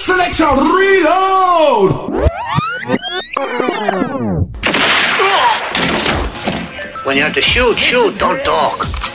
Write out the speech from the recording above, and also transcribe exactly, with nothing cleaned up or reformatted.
Selector, reload! When you have to shoot, shoot, don't talk.